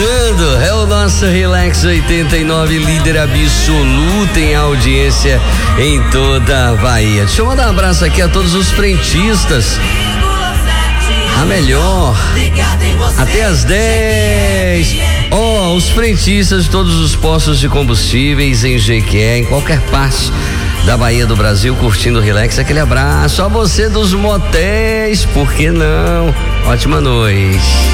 voltando, é o nosso Relax 89, líder absoluto em audiência em toda a Bahia. Deixa eu mandar um abraço aqui a todos os frentistas. A melhor, até às 10. Os frentistas de todos os postos de combustíveis em Jequié, em qualquer parte da Bahia do Brasil, curtindo o Relax, aquele abraço. A você dos motéis, por que não? Ótima noite.